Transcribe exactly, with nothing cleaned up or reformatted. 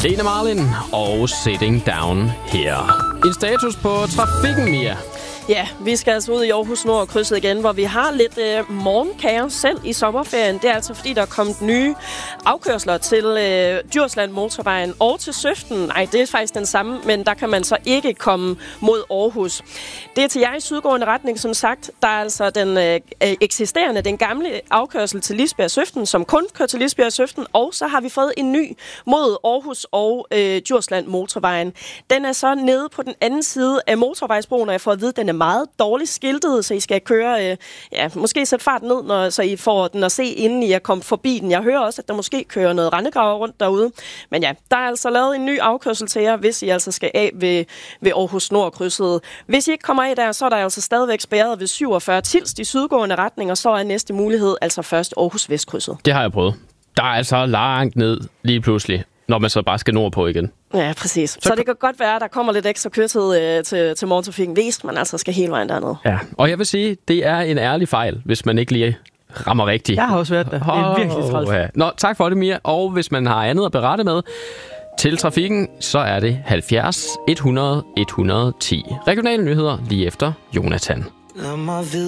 Lene Marlin og Sitting Down Here. En status på trafikken, Mia. Ja, vi skal altså ud i Aarhus Nord krydset igen, hvor vi har lidt øh, morgenkaos selv i sommerferien. Det er altså fordi, der er kommet nye afkørsler til øh, Djursland Motorvejen og til Søften. Nej, det er faktisk den samme, men der kan man så ikke komme mod Aarhus. Det er til jer i sydgående retning, som sagt. Der er altså den øh, eksisterende, den gamle afkørsel til Lisbjerg Søften, som kun kører til Lisbjerg Søften, og så har vi fået en ny mod Aarhus og øh, Djursland Motorvejen. Den er så nede på den anden side af motorvejsbroen, og jeg får at vide, den er meget dårligt skiltet, så I skal køre, øh, ja, måske sætte fart ned, når, så I får den at se, inden I er kommet forbi den. Jeg hører også, at der måske kører noget rendegraver rundt derude. Men ja, der er altså lavet en ny afkørsel til jer, hvis I altså skal af ved, ved Aarhus Nord krydset. Hvis I ikke kommer af der, så er der altså stadigvæk spærret ved syvogfyrre Tilst i sydgående retning, og så er næste mulighed altså først Aarhus Vest krydset. Det har jeg prøvet. Der er altså langt ned lige pludselig, når man så bare skal nordpå igen. Ja, præcis. Så, så det kan godt være, at der kommer lidt ekstra køretid øh, til, til morgentrafikken, hvis man altså skal hele vejen dernede. Ja, og jeg vil sige, det er en ærlig fejl, hvis man ikke lige rammer rigtigt. Jeg har også været der. Det er virkelig træls. Ja. Nå, tak for det, Mia. Og hvis man har andet at berette med til trafikken, så er det halvfjerds hundrede et hundrede ti. Regionale nyheder lige efter Jonathan.